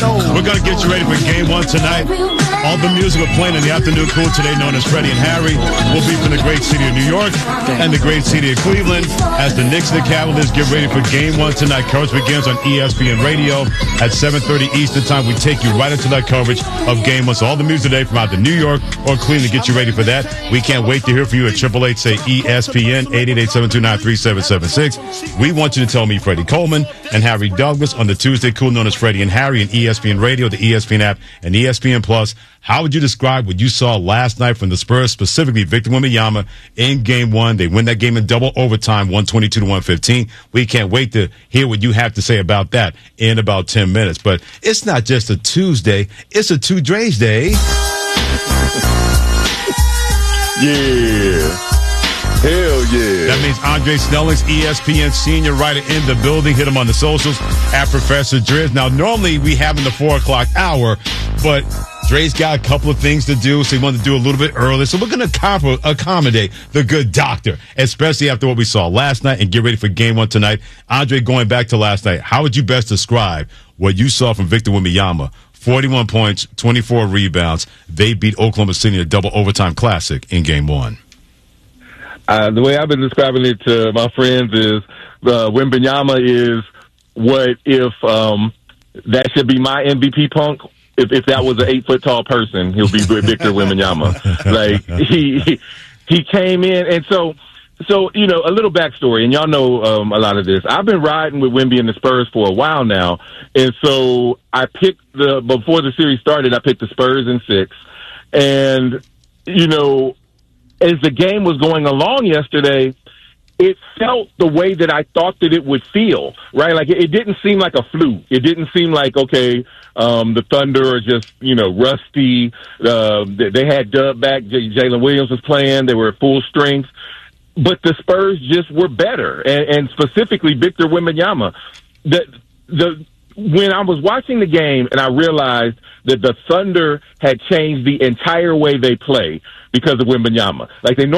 We're going to get you ready for game one tonight. All the music we're playing in the afternoon cool today, known as Freddie and Harry, will be from the great city of New York and the great city of Cleveland. As the Knicks and the Cavaliers get ready for game one tonight, coverage begins on ESPN Radio at 7:30 Eastern Time. We take you right into that coverage of game one. So all the music today from either New York or Cleveland to get you ready for that. We can't wait to hear from you at 888 say ESPN 888-729-3776. We want you to tell me Freddie Coleman and Harry Douglas on the Tuesday Cool, known as Freddie and Harry, and ESPN Radio, the ESPN app, and ESPN Plus. How would you describe what you saw last night from the Spurs, specifically Victor Wembanyama in game one? They win that game in double overtime, 122-115. We can't wait to hear what you have to say about that in about 10 minutes. But it's not just a Tuesday, it's a Two Dre's Day. Yeah. Hell yeah. That means Andre Snellings, ESPN senior writer in the building. Hit him on the socials at Professor Driz. Now, normally we have in the 4 o'clock hour, but Dre's got a couple of things to do, so he wanted to do a little bit early. So we're going to accommodate the good doctor, especially after what we saw last night, and get ready for game one tonight. Andre, going back to last night, how would you best describe what you saw from Victor Wembanyama? 41 points, 24 rebounds. They beat Oklahoma City in a double overtime classic in game one. The way I've been describing it to my friends is Wembanyama is what if that should be my MVP punk. If that was an 8-foot-tall person, he'll be Victor Wembanyama. Like he came in, and so you know, a little backstory, and y'all know a lot of this. I've been riding with Wemby and the Spurs for a while now, and so I picked before the series started, I picked the Spurs in 6, and you know, as the game was going along yesterday, it felt the way that I thought that it would feel, right? Like it didn't seem like a fluke. It didn't seem like, okay, the Thunder are just, you know, rusty. They had Dub back. Jalen Williams was playing. They were at full strength. But the Spurs just were better, and specifically Victor Wembanyama. When I was watching the game and I realized that the Thunder had changed the entire way they play because of Wembanyama. Like they